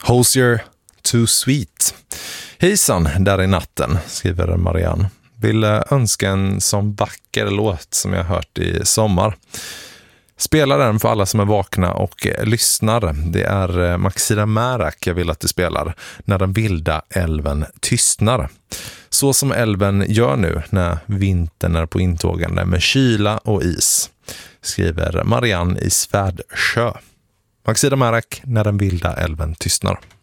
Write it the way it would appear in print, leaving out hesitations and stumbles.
Hosier Too Sweet. Hejsan, där i natten, skriver Marianne. Vill önska en sån vacker låt som jag hört i sommar. Spela den för alla som är vakna och lyssnar. Det är Maxida Märak jag vill att du spelar när den vilda älven tystnar. Så som älven gör nu när vintern är på intågande med kyla och is, skriver Marianne i Svärdsjö. Maxida Märak när den vilda älven tystnar.